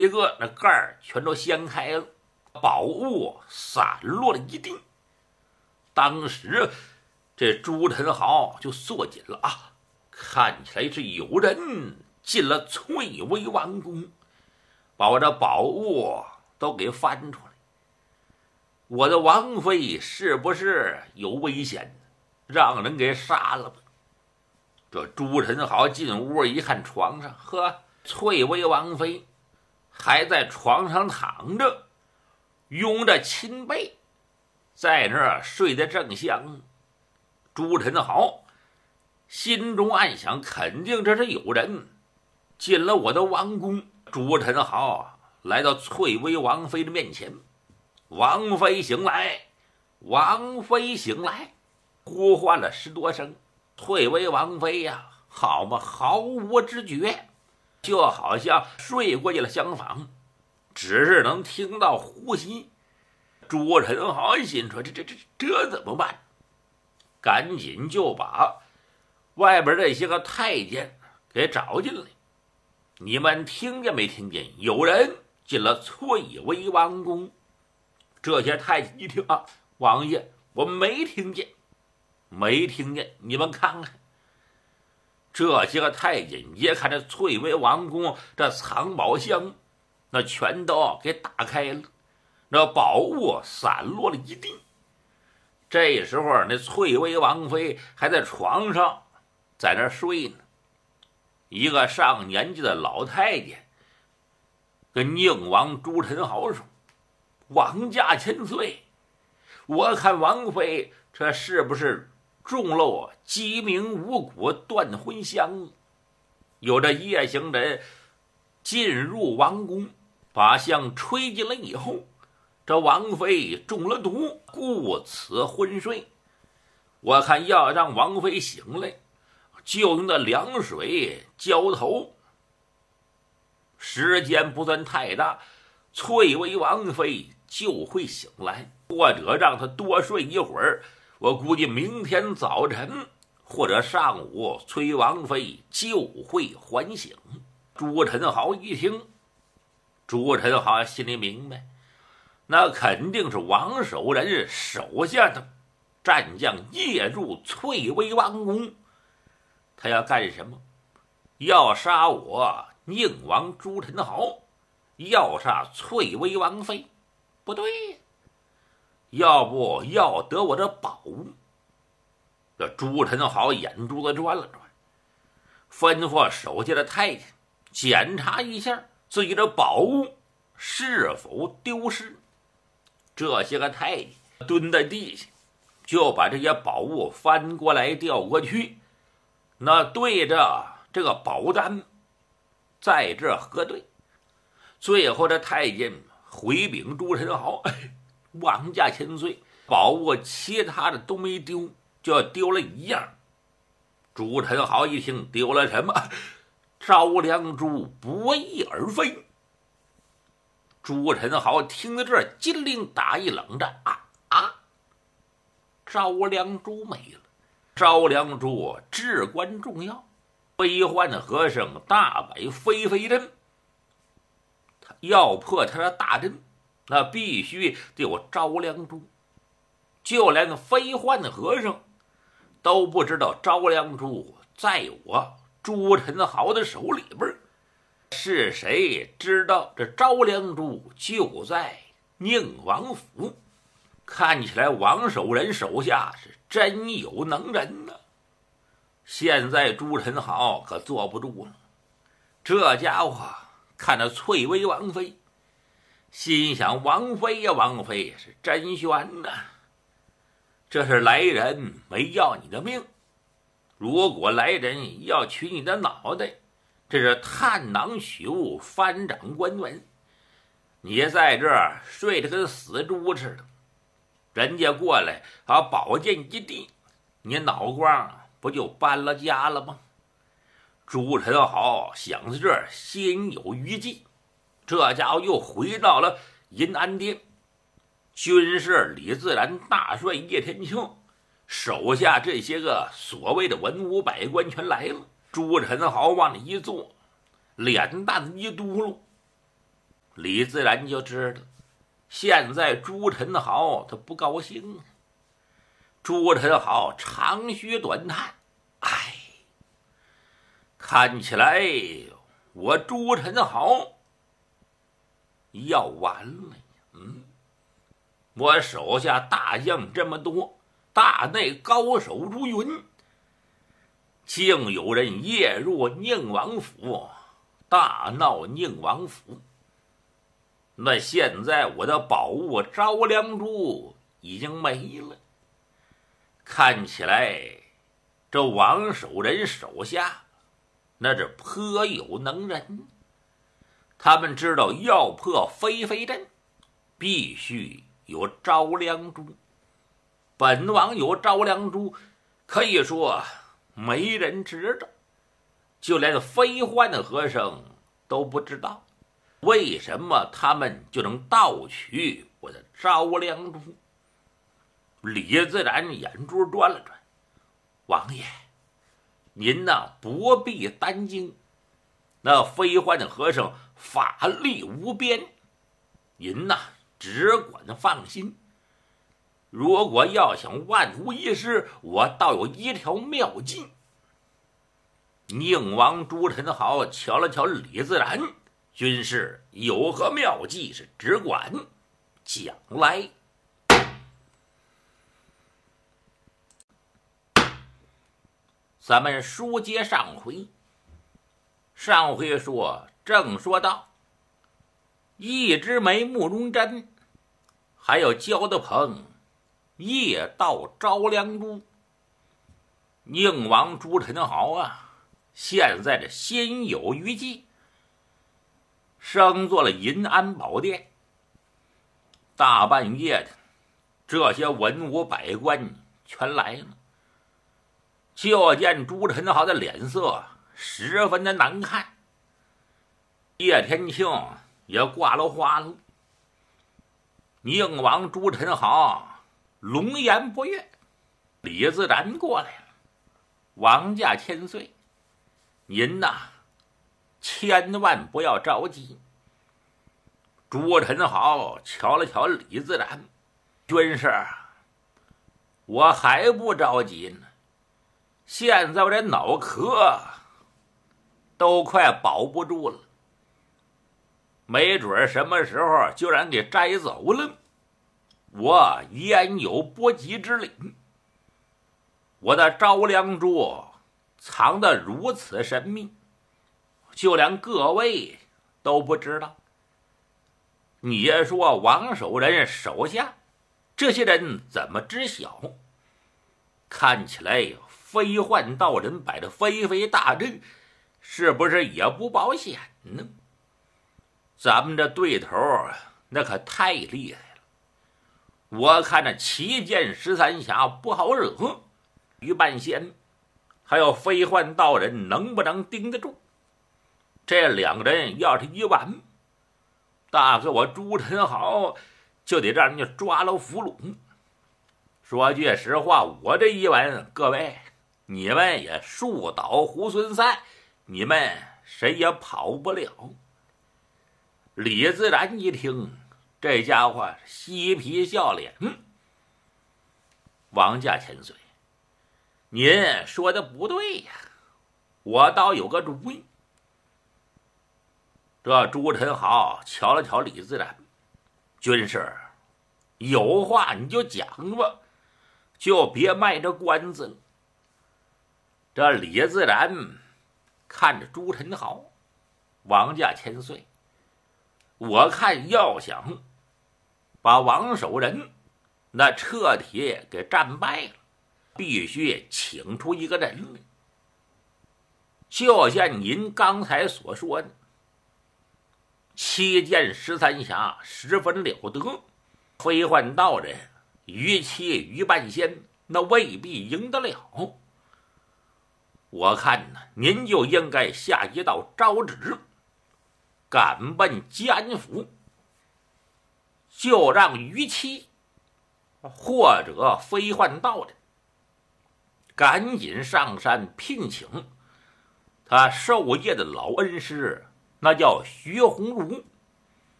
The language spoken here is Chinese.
一个那盖儿全都掀开了，宝物散落了一地。当时这朱宸濠就缩紧了啊，看起来是有人进了翠微王宫，把我这宝物都给翻出来。我的王妃是不是有危险？让人给杀了吧？这朱宸濠进屋一看床上，呵，翠微王妃还在床上躺着，拥着亲被，在那儿睡得正香。朱宸濠心中暗想，肯定这是有人进了我的王宫。朱宸濠来到翠微王妃的面前，王妃醒来，王妃醒来，呼唤了10多声。翠微王妃呀，好嘛，毫无知觉，就好像睡过去了相仿，只是能听到呼吸。朱宸濠心说：这怎么办？赶紧就把外边这些个太监给找进来。你们听见没听见？有人进了翠微王宫。这些太监一听啊，王爷，我没听见，没听见。你们看看，这些个太监一看这翠微王宫这藏宝箱，那全都给打开了，那宝物散落了一地。这时候那翠微王妃还在床上在那睡呢。一个上年纪的老太监跟宁王朱宸濠说：王驾千岁，我看王妃这是不是中了我鸡鸣五谷断魂香？有这夜行人进入王宫，把香吹进来以后，这王妃中了毒，故此昏睡。我看要让王妃醒来，就用那凉水浇头，时间不算太大，翠微王妃就会醒来，或者让她多睡一会儿，我估计明天早晨或者上午，崔王妃就会唤醒。朱宸濠一听，朱宸濠心里明白，那肯定是王守仁手下的战将夜入翠微王宫。他要干什么？要杀我宁王朱宸濠，要杀翠微王妃？不对，要不要得我的宝物？这朱宸濠眼珠子转了转，吩咐手下的太监检查一下自己的宝物是否丢失。这些个太监蹲在地下，就把这些宝物翻过来调过去，那对着这个宝单在这核对。最后这太监回禀朱宸濠：王驾千岁，宝物其他的都没丢，就丢了一样。朱宸濠一听，丢了什么？招良珠不翼而飞。朱宸濠听到这儿，金铃打一冷战。招良珠没了。招良珠至关重要，飞幻和尚大摆飞飞阵，要破他的大阵，那必须得有招良珠。就连飞幻和尚都不知道招良珠在我朱宸濠的手里边，是谁知道这招良珠就在宁王府？看起来王守仁手下是真有能人呢。现在朱宸濠可坐不住了，这家伙看着翠微王妃，心想：王妃呀，王妃是真悬呐！这是来人没要你的命，如果来人要取你的脑袋，这是探囊取物，翻掌关文。你在这儿睡得跟死猪似的，人家过来把宝剑一递，你脑瓜不就搬了家了吗？朱宸濠想到这儿，心有余悸。这家伙又回到了银安殿，军事李自然大帅叶天庆手下这些个所谓的文武百官全来了。朱宸濠往那一坐，脸蛋子一嘟噜， 李自然就知道，现在朱宸濠他不高兴啊。朱宸濠长吁短叹：“哎，看起来我朱宸濠要完了呀！我手下大将这么多，大内高手如云，竟有人夜入宁王府，大闹宁王府。那现在我的宝物招良珠已经没了，看起来这王守仁手下那是颇有能人。他们知道要破飞飞阵，必须有招良珠。本王有招良珠，可以说没人知道，就连飞幻的和尚都不知道。为什么他们就能盗取我的招良珠？”李自然眼珠转了转：“王爷，您呐不必担惊，那飞幻的和尚法力无边，您呐只管放心。如果要想万无一失，我倒有一条妙计。”宁王朱宸濠瞧了瞧李自然：“军师有何妙计？是只管讲来。”咱们书接上回，正说到一枝梅慕容真，还有焦德鹏夜盗招良珠。宁王朱宸濠啊，现在这心有余悸，升做了银安宝殿。大半夜的，这些文武百官全来了，就见朱宸濠的脸色十分的难看。叶天庆也挂了花了。宁王朱宸濠龙颜不悦。李自然过来了：“王驾千岁，您呐千万不要着急。”朱宸濠瞧了瞧李自然：“军师，我还不着急呢，现在我这脑壳都快保不住了，没准什么时候就让人给摘走了，我焉有不及之理？我的招良珠藏得如此神秘，就连各位都不知道。你也说王守仁手下这些人怎么知晓？看起来飞幻道人摆的飞飞大阵，是不是也不保险呢？咱们这对头那可太厉害了，我看这7剑13侠不好惹，于半仙还有飞幻道人能不能盯得住？这两个人要是一完，大哥我朱宸濠就得让人家抓了俘虏。说句实话，我这一完，各位你们也树倒猢狲散，你们谁也跑不了。李自然一听，这家伙嬉皮笑脸：“王驾千岁，您说的不对呀，我倒有个主意。”这朱宸濠瞧了瞧李自然：“军师，有话你就讲吧，就别卖这关子了。”这李自然看着朱宸濠：“王驾千岁，我看要想把王守仁那彻底给战败了，必须请出一个人来。就像您刚才所说的7剑13侠十分了得，飞幻道人于七于半仙那未必赢得了。我看呢，您就应该下一道诏旨，赶奔吉安府，就让于七或者飞幻道人赶紧上山聘请他授业的老恩师，那叫徐鸿儒，